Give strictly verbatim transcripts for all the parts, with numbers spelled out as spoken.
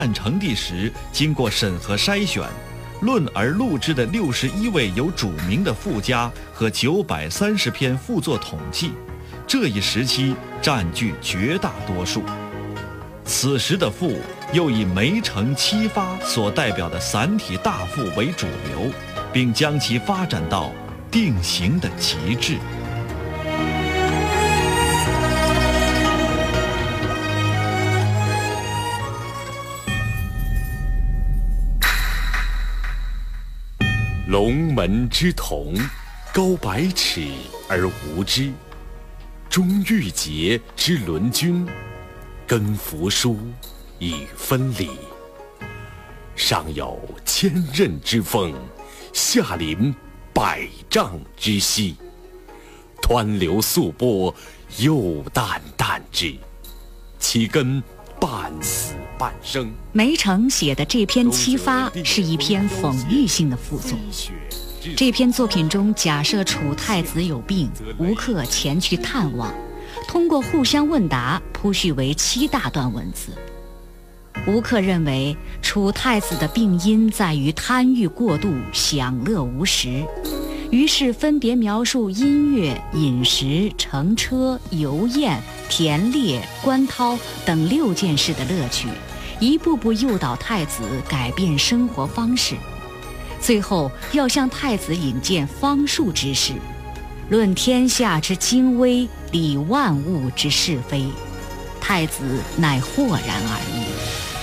汉成帝时经过审核筛选，论而录之的六十一位有主名的赋家和九百三十篇赋作统计，这一时期占据绝大多数。此时的赋又以梅城七发所代表的散体大赋为主流，并将其发展到定型的极致。 龙门之瞳，高百尺而无之；中玉洁之轮君，更扶疏以分理。上有千仞之峰，下临百丈之溪，湍流素波，又淡淡之，其根半死半生。 梅城写的这篇七发是一篇讽喻性的赋作。这篇作品中假设楚太子有病，吴克前去探望，通过互相问答铺叙为七大段文字。吴克认为楚太子的病因在于贪欲过度，享乐无时，于是分别描述音乐、饮食、乘车、游宴、田猎、观涛等六件事的乐趣，一步步诱导太子改变生活方式，最后要向太子引荐方术之事，论天下之精微，理万物之是非，太子乃豁然而已。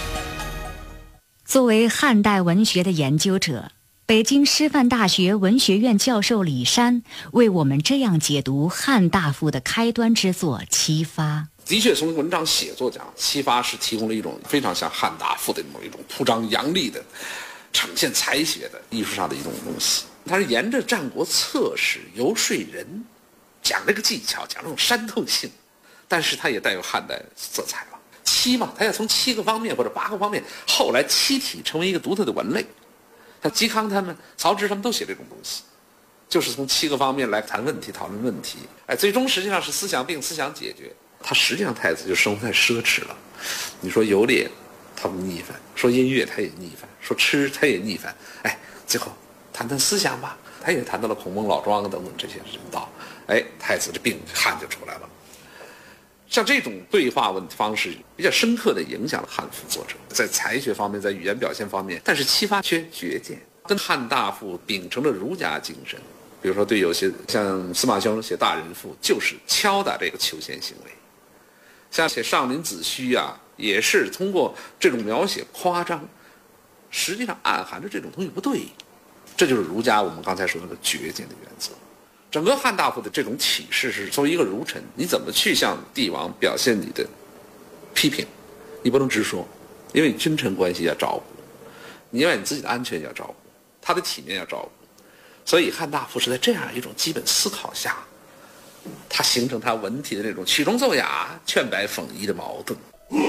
作为汉代文学的研究者，北京师范大学文学院教授李山为我们这样解读汉大赋的开端之作《七发》。 的确，从文章写作讲，《七发》是提供了一种非常像汉大赋的某一种铺张扬力的、呈现才学的艺术上的一种东西。它是沿着战国策史游说人，讲这个技巧，讲这种煽透性，但是它也带有汉代色彩了。七嘛，它要从七个方面或者八个方面，后来七体成为一个独特的文类。像嵇康他们、曹植他们都写这种东西，就是从七个方面来谈问题、讨论问题。哎，最终实际上是思想病、思想解决。他实际上太子就生活太奢侈了。你说游猎，他不逆反；说音乐，他也逆反；说吃，他也逆反。哎，最后谈谈思想吧，他也谈到了孔孟老庄等等这些人道。哎，太子的病汗就出来了。像这种对话问方式比较深刻地影响了汉赋作者，在才学方面，在语言表现方面，但是七发缺绝见，跟汉大赋秉承了儒家精神。比如说对有些像司马兄写大人赋，就是敲打这个求贤行为，像写上林子虚啊，也是通过这种描写夸张，实际上暗含着这种东西不对。这就是儒家我们刚才说的绝见的原则。整个汉大赋的这种启示是，作为一个儒臣，你怎么去向帝王表现你的批评？你不能直说，因为君臣关系要照顾，你要你自己的安全要照顾，他的体面要照顾。所以汉大赋是在这样一种基本思考下，它形成它文体的这种曲中奏雅、劝白讽夷的矛盾。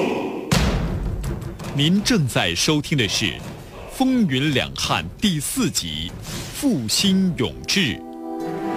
您正在收听的是《风云两汉》第四集《复兴永志》。